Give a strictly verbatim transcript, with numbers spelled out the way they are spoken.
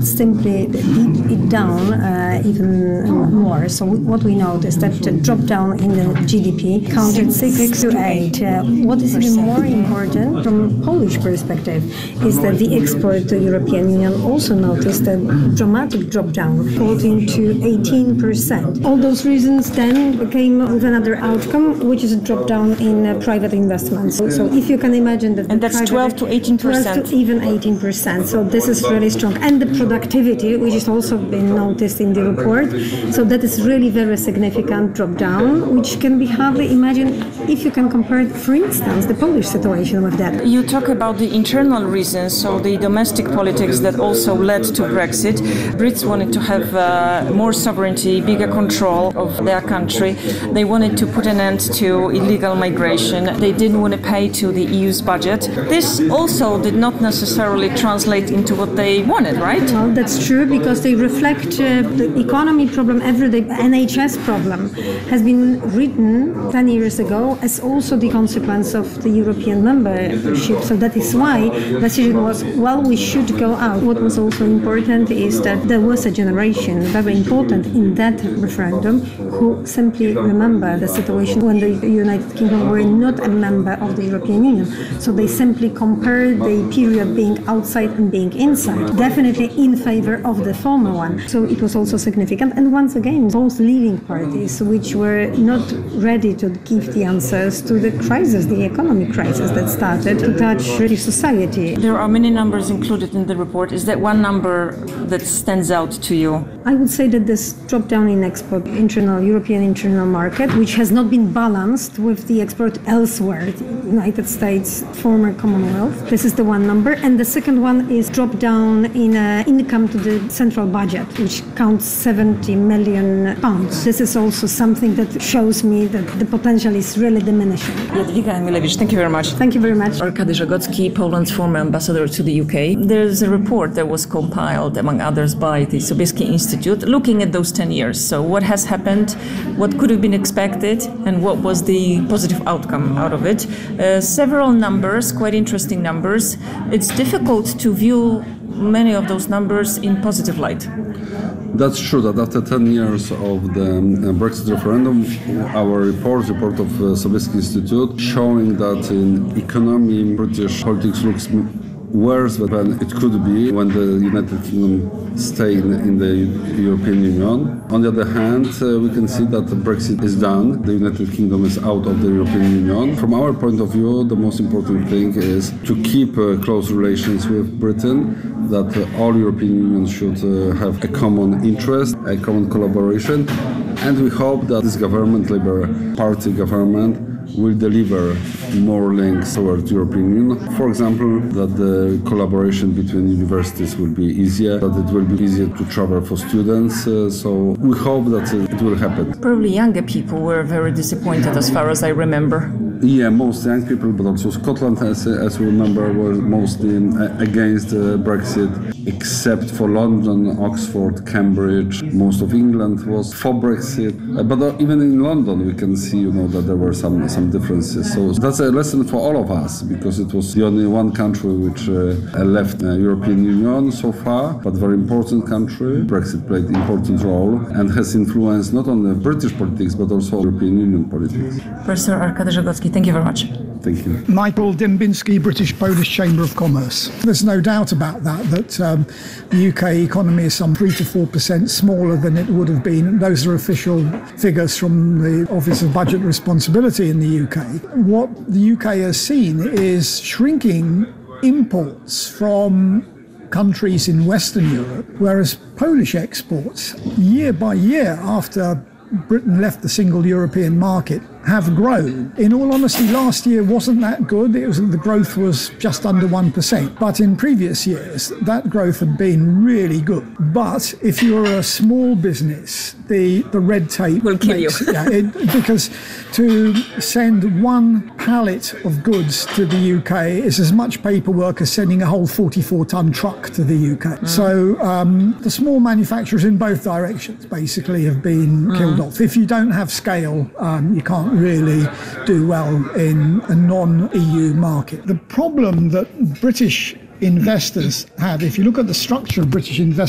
simply deep it down uh, even more. So what we noticed that the drop down in the G D P counted six to eight. Uh, what is even more important from Polish perspective is that the export to European Union also noticed a dramatic drop down, fourteen to eighteen percent. All those reasons then came with another outcome, which is a drop down in uh, private investments. So, so if you can imagine that, and that's twelve to eighteen percent, twelve to even eighteen percent. So this is really strong, and the productivity, which has also been noticed in the report. So that is really very significant drop down, which can be hardly imagined if you can compare, for instance, the Polish situation with that. You talk about the internal reasons, so the domestic politics that also led to Brexit. Brits wanted to have uh, more sovereignty, bigger control of their country. They wanted to put an end to illegal migration. They didn't want to pay to the E U's budget. This also did not necessarily translate into what they wanted, right? Well, that's true, because they reflect uh, the economy problem, everyday N H S problem has been written ten years ago as also the consequence of the European membership. So that is why the decision was, well, we should go out. What was also important is that there was a generation, very important in that referendum, who simply remember the situation when the United Kingdom were not a member of the European Union. So they simply compared the period being outside and being inside, definitely in favor of the former one. So it was also significant. And once again, both leading parties, which were not ready to give the answers to the crisis, the economic crisis that started to touch British society. There are many numbers included in the report. Is that one number that stands out to you? I would say that this drop down in export, internal European internal market, which has not been balanced with the export elsewhere, the United States, former Commonwealth. This is the one number. And the second one is drop down in uh, income to the central budget, which counts seventy million pounds. This is also something that shows me that the potential is really diminishing. Jadwiga Emilewicz, thank you very much. Thank you very much. Arkady Żegocki, Poland's former ambassador to the U K. There's a report that was compiled, among others, by the Sobieski Institute, looking at those ten years. So what has happened, what could have been expected, and what was the positive outcome out of it. Uh, several numbers, quite interesting numbers. It's difficult to view many of those numbers in positive light. That's true that after ten years of the uh, Brexit referendum, our report, report of uh, Sobieski Institute, showing that in economy, British politics looks worse than it could be when the United Kingdom stay in, in the European Union. On the other hand, uh, we can see that the Brexit is done. The United Kingdom is out of the European Union. From our point of view, the most important thing is to keep uh, close relations with Britain, that uh, all European Unions should uh, have a common interest, a common collaboration, and we hope that this government, Labour Party government, will deliver more links towards the European Union. For example, that the collaboration between universities will be easier, that it will be easier to travel for students. Uh, so we hope that uh, it will happen. Probably younger people were very disappointed, as far as I remember. Yeah, most young people, but also Scotland, as, as we remember, were mostly against uh, Brexit, except for London, Oxford, Cambridge. Most of England was for Brexit. Uh, but uh, even in London, we can see, you know, that there were some some differences. So that's a lesson for all of us, because it was the only one country which uh, left the European Union so far, but very important country. Brexit played an important role and has influenced not only British politics, but also European Union politics. Professor Arkady Żegocki, thank you very much. Thank you. Michael Dębiński, British Polish Chamber of Commerce. There's no doubt about that, that um, the U K economy is some three to four percent smaller than it would have been. Those are official figures from the Office of Budget Responsibility in the U K. What the U K has seen is shrinking imports from countries in Western Europe, whereas Polish exports, year by year after Britain left the single European market, have grown. In all honesty, last year wasn't that good. It was, the growth was just under one percent. But in previous years, that growth had been really good. But if you're a small business, the, the red tape will kill makes, you. yeah, it, because to send one pallet of goods to the U K is as much paperwork as sending a whole forty-four ton truck to the U K. Mm. So um, the small manufacturers in both directions basically have been mm. killed off. If you don't have scale, um, you can't really do well in a non-E U market. The problem that British investors have, if you look at the structure of British investors,